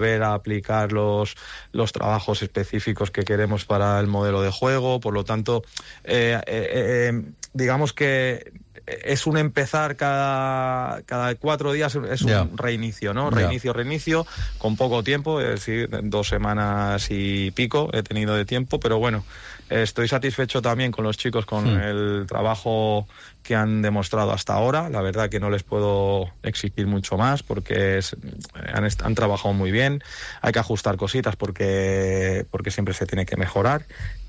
volver a aplicar los trabajos específicos que queremos para el modelo de juego. Por lo tanto, digamos que es un empezar cada 4 días, es un reinicio, ¿no? Reinicio, con poco tiempo, es decir, 2 semanas y pico he tenido de tiempo, pero bueno, estoy satisfecho también con los chicos, con el trabajo que han demostrado hasta ahora. La verdad que no les puedo exigir mucho más porque han trabajado muy bien. Hay que ajustar cositas porque siempre se tiene que mejorar.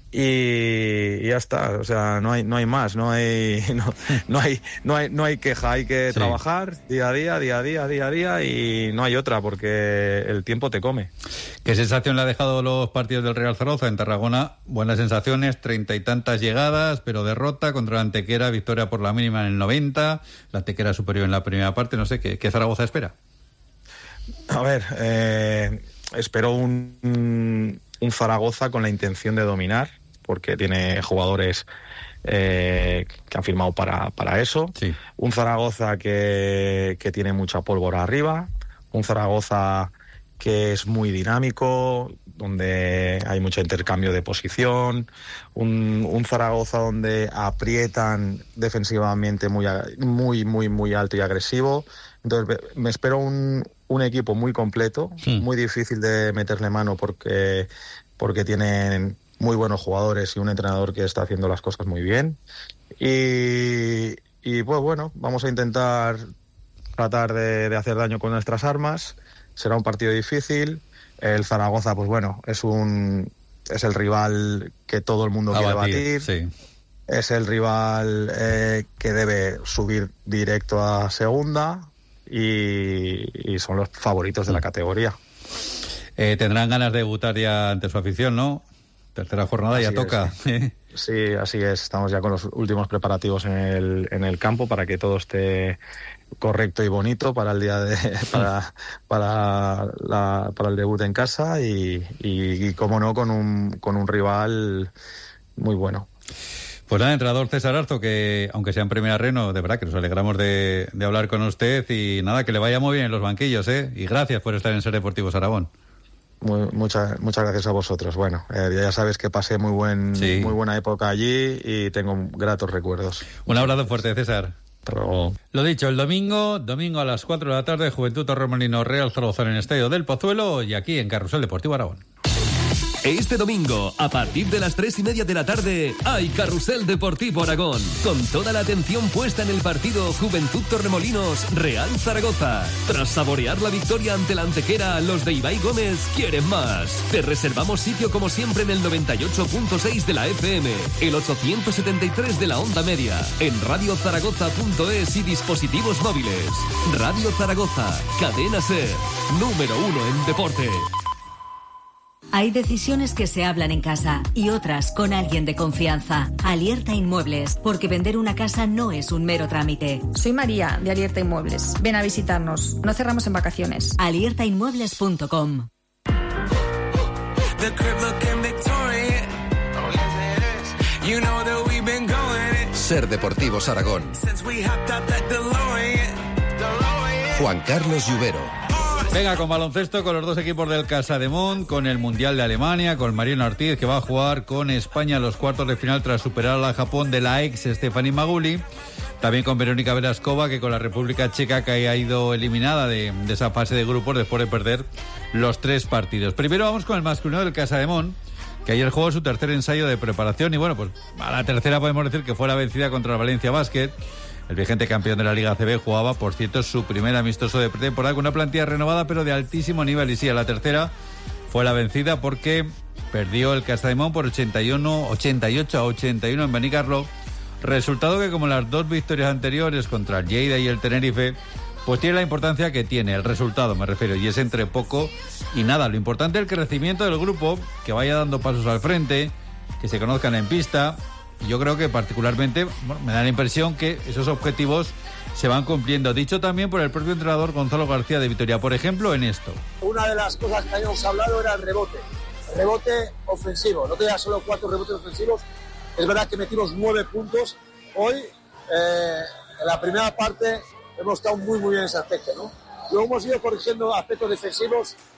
Y ya está, o sea, no hay más, no hay queja, hay que trabajar día a día y no hay otra porque el tiempo te come. ¿Qué sensación le ha dejado los partidos del Real Zaragoza? En Tarragona, buenas sensaciones, 30 y tantas llegadas, pero derrota contra la Antequera, victoria por la mínima en el 90, la Antequera superior en la primera parte, no sé, ¿qué Zaragoza espera? A ver, espero un Zaragoza con la intención de dominar, porque tiene jugadores que han firmado para eso. Sí. Un Zaragoza que tiene mucha pólvora arriba. Un Zaragoza que es muy dinámico, donde hay mucho intercambio de posición. Un Zaragoza donde aprietan defensivamente muy alto y agresivo. Entonces me espero un equipo muy completo, muy difícil de meterle mano porque tienen muy buenos jugadores y un entrenador que está haciendo las cosas muy bien. Y pues bueno, vamos a intentar tratar de hacer daño con nuestras armas. Será un partido difícil. El Zaragoza, pues bueno, es el rival que todo el mundo quiere batir. Sí. Es el rival que debe subir directo a segunda y son los favoritos de la categoría. Tendrán ganas de debutar ya ante su afición, ¿no? Tercera jornada, ya toca. Sí, así es. Estamos ya con los últimos preparativos en el campo para que todo esté correcto y bonito para el día para el debut en casa y cómo no, con un rival muy bueno. Pues nada, entrenador César Arzo, que aunque sea en Primera Reno, de verdad que nos alegramos de hablar con usted y nada, que le vaya muy bien en los banquillos, y gracias por estar en Ser Deportivos Aragón. Muchas gracias a vosotros. Bueno, ya sabes que pasé muy buena época allí y tengo gratos recuerdos. Un abrazo fuerte, César. Pero... Lo dicho, el domingo a las 4 de la tarde, Juventud Torremolinos Real Zaragoza en el Estadio del Pozuelo y aquí en Carrusel Deportivo Aragón. Este domingo, a partir de las 3:30 de la tarde, hay Carrusel Deportivo Aragón, con toda la atención puesta en el partido Juventud Torremolinos Real Zaragoza. Tras saborear la victoria ante la Antequera, los de Ibai Gómez quieren más. Te reservamos sitio como siempre en el 98.6 de la FM, el 873 de la onda media, en radiozaragoza.es y dispositivos móviles. Radio Zaragoza, cadena SER, número 1 en deporte. Hay decisiones que se hablan en casa y otras con alguien de confianza. Alierta Inmuebles, porque vender una casa no es un mero trámite. Soy María, de Alierta Inmuebles. Ven a visitarnos. No cerramos en vacaciones. Aliertainmuebles.com. Ser Deportivos Aragón. Juan Carlos Lluvero. Venga, con baloncesto, con los dos equipos del Casademont, con el Mundial de Alemania, con Mariano Ortiz, que va a jugar con España los cuartos de final tras superar a la Japón de la ex Stephanie Maguli. También con Verónica Veraskova, que con la República Checa, que ha ido eliminada de esa fase de grupos después de perder los 3 partidos. Primero vamos con el masculino del Casademont, que ayer jugó su tercer ensayo de preparación y bueno, pues a la tercera podemos decir que fue la vencida contra el Valencia Basket. El vigente campeón de la Liga ACB jugaba, por cierto, su primer amistoso de pretemporada con una plantilla renovada pero de altísimo nivel. Y sí, a la tercera fue la vencida porque perdió el Casademont por 88-81 en Benicarló. Resultado que, como las 2 victorias anteriores contra el Lleida y el Tenerife, pues tiene la importancia que tiene, el resultado me refiero, y es entre poco y nada. Lo importante es el crecimiento del grupo, que vaya dando pasos al frente, que se conozcan en pista. Yo creo que particularmente me da la impresión que esos objetivos se van cumpliendo. Dicho también por el propio entrenador Gonzalo García de Vitoria, por ejemplo, en esto. Una de las cosas que habíamos hablado era el rebote ofensivo. No tenía solo 4 rebotes ofensivos. Es verdad que metimos 9 puntos. Hoy, en la primera parte, hemos estado muy bien en ese aspecto, ¿no? Luego hemos ido corrigiendo aspectos defensivos